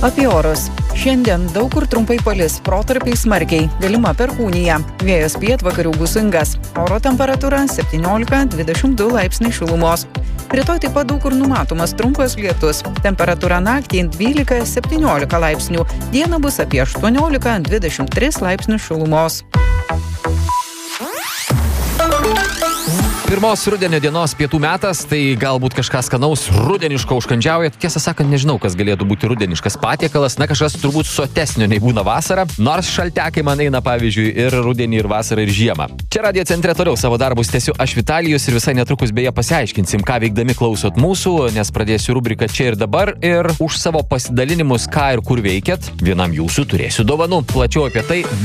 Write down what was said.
Apie orus. Šiandien daug kur trumpai palis, protarpiais smarkiai, galima perkūnija. Vėjas pietvakarių gūsingas. Oro temperatūra 17-22 laipsniai šilumos. Rytoj taip pat daug kur numatomas trumpas lietus. Temperatūra naktį 12-17 laipsnių. Diena bus apie 18-23 laipsnių šilumos. Pirmos rudenio dienos pietų metas, tai galbūt kažkas skanaus rudeniško užkandžiaujat. Tiesą sakant, nežinau, kas galėtų būti rudeniškas patiekalas. Na, kažkas turbūt sotesnio nei būna vasara. Nors šaltekai man eina, pavyzdžiui, ir rudenį, ir vasarą, ir žiemą. Čia Radijo centre toliau savo darbus tęsiu aš Vitalijus ir visai netrukus beje pasiaiškinsim, ką veikdami klausot mūsų, nes pradėsiu rubriką čia ir dabar ir už savo pasidalinimus, ką ir kur veikiat, vienam jūsų turėsiu dovanų. Plačiau apie tai